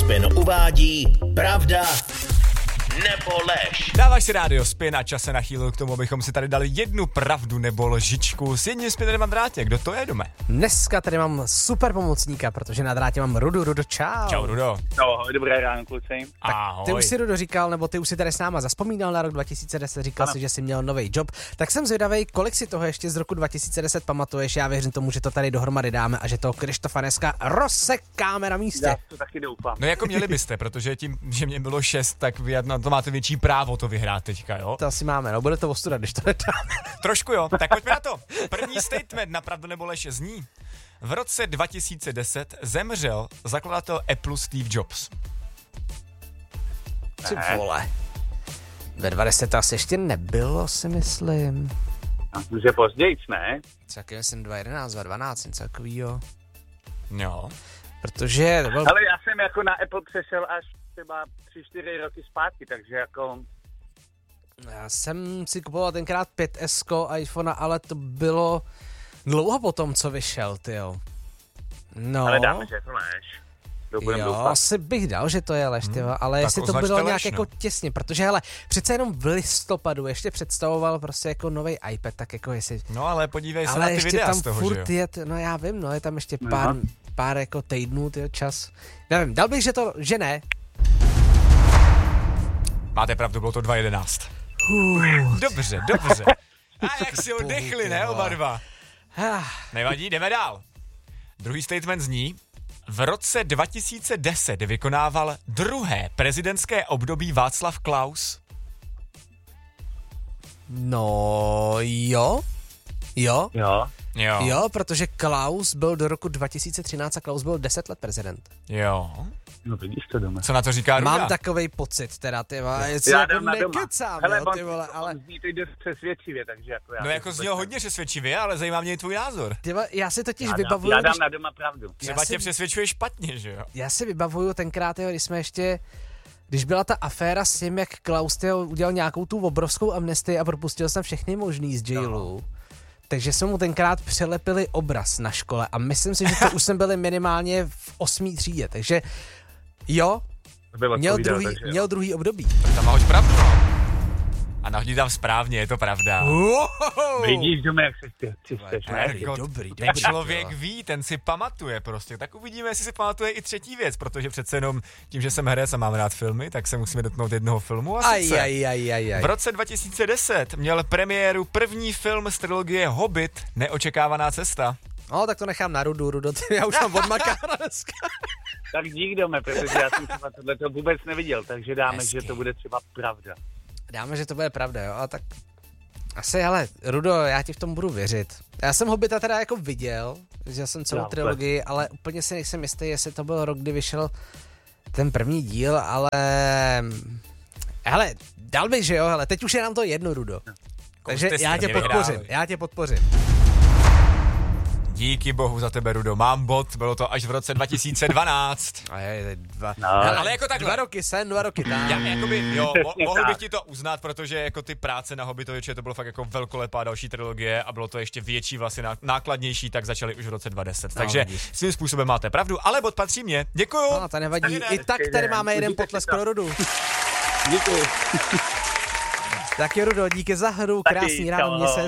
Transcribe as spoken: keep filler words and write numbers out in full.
Spin uvádí pravda nebo lež. Dáváš si rádio Spin a čas se nachýlil k tomu, abychom si tady dali jednu pravdu nebo lžičku s jedním spinnerem na drátě. Kdo to je, Dome? Dneska tady mám super pomocníka, protože na drátě mám Rudu. Rudo, čau. Čau, Rudo. No, dobré ráno, kluci. Ahoj. Ty už si, Rudo, říkal, nebo ty už si tady s náma zaspomínal na rok dva tisíce deset, říkal ano. si, že jsi měl nový job. Tak jsem zvědavej, kolik si toho ještě z roku dva tisíce deset pamatuješ. Já věřím tomu, že to tady dohromady dáme a že toho Krištofa dneska rozsekáme na místě. Já to taky doufám. No jako měli byste, protože tím, že mě bylo šest, tak vy na to máte větší právo to vyhrát teďka, jo? To asi máme, no bude to ostuda, když to nedáme. Trošku jo, tak pojďme na to. První statement na pravdu nebo lež zní. V roce dva tisíce deset zemřel zakladatel Apple Steve Jobs. Ty vole. Ve dvacet to asi ještě nebylo, si myslím. Že později, ne? Celkem jsem dva jedenáct, dva dvanáct, něco takovýho. Jo. Protože to byl... Ale já jsem jako na Apple přešel až třeba tři čtyři roky zpátky, takže jako... Já jsem si kupoval tenkrát pět S iPhone, ale to bylo dlouho potom, co vyšel, tyjo. No. Ale dáme, že je to lež. Jo, asi bych dal, že to je lež, tyjo, hmm, ale jestli to bylo nějak lež, jako no. těsně, protože hele, přece jenom v listopadu ještě představoval prostě jako nový iPad, tak jako jestli... No ale podívej se ale na ty ještě videa tam z toho, furt že jo? je, no já vím, no je tam ještě pár, no. pár jako týdnů, tyjo, čas. Nevím, dal bych, že to, že ne. Máte pravdu, bylo to dva jedenáct. Uh, dobře, dobře. A jak si oddechli, ne, oba dva? Nevadí, jdeme dál. Druhý statement zní, v roce dva tisíce deset vykonával druhé prezidentské období Václav Klaus. No, jo. Jo. Jo. Jo. Jo, protože Klaus byl do roku dva tisíce třináct a Klaus byl deset let prezident. Jo. No vidíš to doma. Co na to říká Ruda? Mám takovej pocit, teda, ty vole, je já jako dám na doma. nekecám, Hele, jo, ty vole, ale... on zní teď dost přesvědčivě, takže jako já... No jako zněl hodně přesvědčivě, ale zajímá mě i tvůj názor. Ty vole, já si totiž já vybavuju... Já dám když... na doma pravdu. Třeba si... tě přesvědčuje špatně, že jo? Já si vybavuju tenkrát, jo, když jsme ještě... Když byla ta aféra s tím, jak Klaus tyjo, udělal nějakou tu obrovskou amnestii a propustil jsem všechny možný z jailu, no. Takže jsme mu tenkrát přelepili obraz na škole a myslím si, že to už jsme byli minimálně v osmý třídě, takže jo, měl druhý, měl druhý období. Tak tam máš pravdu, no. A nahodí tam správně, je to pravda. Wow. Vidíš, Dome, jak se ty, ty chceš, ne? Jako, dobrý, ten dobrý, člověk jo. ví, ten si pamatuje prostě. Tak uvidíme, jestli si pamatuje i třetí věc, protože přece jenom tím, že jsem herec a mám rád filmy, tak se musíme dotknout jednoho filmu a sice. Aj, aj, aj, aj. V roce dva tisíce deset měl premiéru první film z trilogie Hobbit, Neočekávaná cesta. No, tak to nechám na Rudu, Rudo, ty, já už mám odmakáno dneska. Tak dík, Dome, protože já jsem třeba tohleto vůbec neviděl, takže dáme, Hezky. že to bude třeba pravda. Dáme, že to bude pravda, jo, a tak asi, ale Rudo, já ti v tom budu věřit. Já jsem Hobbita teda jako viděl, viděl jsem celou Já, trilogii, ale úplně si nejsem jistý, jestli to byl rok, kdy vyšel ten první díl, ale... Hele, dal bych, že jo, hele, teď už je nám to jedno, Rudo. Takže já tě podpořím, já tě podpořím. Díky bohu za tebe, Rudo. Mám bod, bylo to až v roce dva tisíce dvanáct. A je, dva, no. hele, Ale jako takhle. Dva roky sen, dva roky tam. Já, jakoby, jo, mo- mohl bych ti to uznat, protože jako ty práce na Hobbitoviče, to bylo fakt jako velkolepá další trilogie a bylo to ještě větší, vlastně nákladnější, tak začali už v roce dva tisíce deset. No, Takže vidíš. svým způsobem máte pravdu, ale bod patří mě. Děkuju. No, to nevadí. Tady I tak tady máme jeden potlesk pro Rudu. Děkuji. Tak jo, Rudo, díky za hru, krásný ráno, mě se